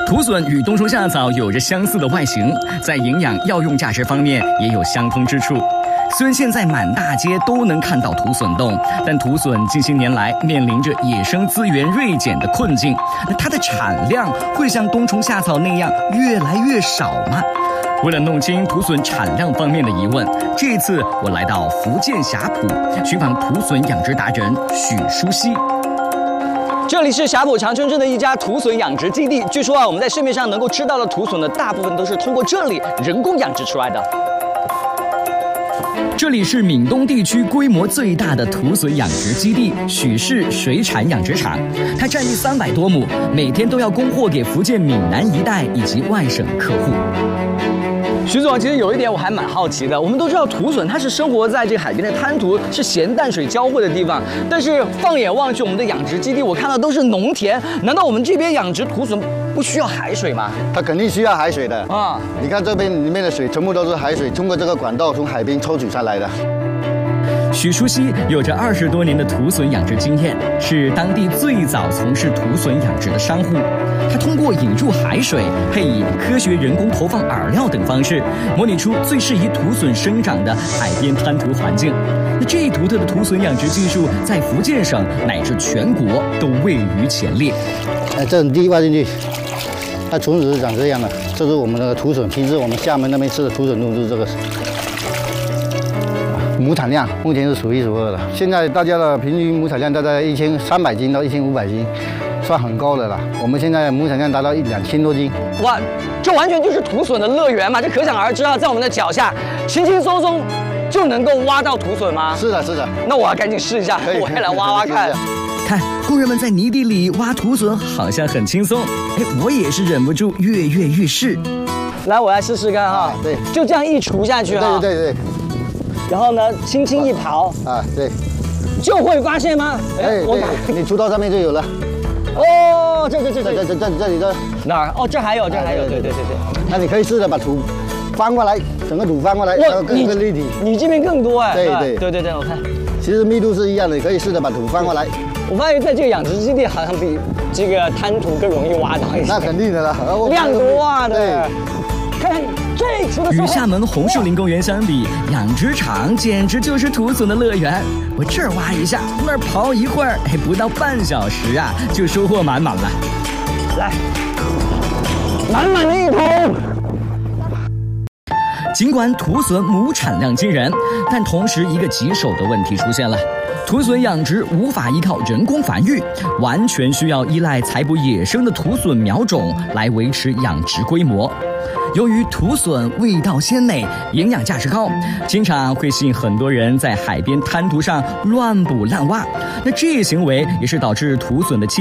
土笋与冬虫夏草有着相似的外形，在营养药用价值方面也有相通之处。虽然现在满大街都能看到土笋冻，但土笋近些年来面临着野生资源锐减的困境，那它的产量会像冬虫夏草那样越来越少吗？为了弄清土笋产量方面的疑问，这一次我来到福建霞浦，寻访土笋养殖达人许淑熙。这里是霞浦长春镇的一家土笋养殖基地。据说我们在市面上能够吃到的土笋的大部分都是通过这里人工养殖出来的。这里是闽东地区规模最大的土笋养殖基地许氏水产养殖场，它占地300多亩，每天都要供货给福建闽南一带以及外省客户。徐总，其实有一点我还蛮好奇的。我们都知道土笋它是生活在这个海边的滩涂，是咸淡水交汇的地方。但是放眼望去，我们的养殖基地我看到都是农田，难道我们这边养殖土笋不需要海水吗？ 它肯定需要海水的啊！你看这边里面的水全部都是海水，通过这个管道从海边抽取下来的。 许淑熙有着20多年的土笋养殖经验，是当地最早从事土笋养殖的商户。他通过引入海水、配以科学人工投放饵料等方式，模拟出最适宜土笋生长的海边滩涂环境。那这一独特的土笋养殖技术，在福建省乃至全国都位于前列。 这种地挖进去，它虫子是长这样的。这是我们的土笋，平时我们厦门那边吃的土笋都是这个。亩产量目前是数1数2的，现在大家的平均亩产量大概1300斤到1500斤，算很高的了。我们现在亩产量达到2000多斤。 哇，这完全就是土笋的乐园嘛！这可想而知啊，在我们的脚下，轻轻松松就能够挖到土笋吗？ 是的，是的。 那我要赶紧试一下，我也来挖挖看。看，工人们在泥地里挖土笋，好像很轻松。哎，我也是忍不住跃跃欲试。来，我来试试看哈。 对， 就这样一锄下去哈。 对。 然后呢，轻轻一刨啊，对， 就会发现吗？ 哎，对，你锄到上面就有了。 哦，这里这哪儿？哦，这还有，对。 那你可以试着把土翻过来，整个土翻过来，然后更立体。 你这边更多哎。对，我看。 其实密度是一样的，可以试着把土翻过来。 我发现在这个养殖基地好像比这个滩涂更容易挖到一些。 那肯定的了， 量多啊， 对。 看看这锄的。与厦门红树林公园相比，养殖场简直就是土笋的乐园。我这儿挖一下，那儿刨一会儿，不到半小时啊，就收获满满了。来，满满的一桶。尽管土笋亩产量惊人，但同时一个棘手的问题出现了。土笋养殖无法依靠人工繁育，完全需要依赖采捕野生的土笋苗种来维持养殖规模。由于土笋味道鲜美，营养价值高，经常会吸引很多人在海边滩涂上乱捕滥挖。那这一行为也是导致土笋的